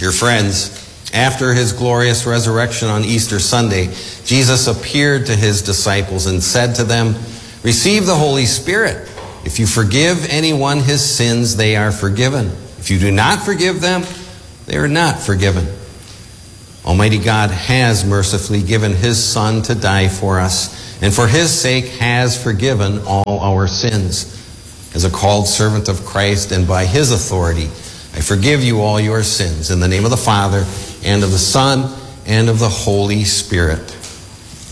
Dear friends, after his glorious resurrection on Easter Sunday, Jesus appeared to his disciples and said to them, "Receive the Holy Spirit. If you forgive anyone his sins, they are forgiven. If you do not forgive them, they are not forgiven." Almighty God has mercifully given his Son to die for us, and for his sake has forgiven all our sins. As a called servant of Christ and by his authority, I forgive you all your sins in the name of the Father, and of the Son, and of the Holy Spirit.